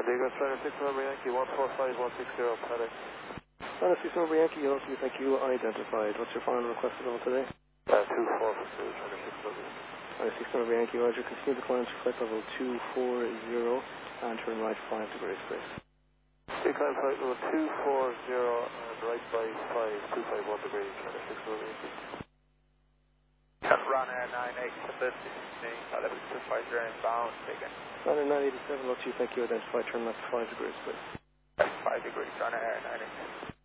Diego, Strider 6 November Yankee, 145160, FedEx. Strider 6 November Yankee, hello, thank you, identified. What's your final request level today? 24 Strider 6 November Yankee. Strider 6 November Yankee, Roger, continue the climb to flight level 240 and turn right 5 degrees, please. Decline flight level 240 and right by 251 degrees, Strider 6 November Yankee. Run Air 98 to 50, level 250 inbound, taken. Runner 987, hello, thank you, identified, turn left 5 degrees, please. 5 degrees, Run Air 98.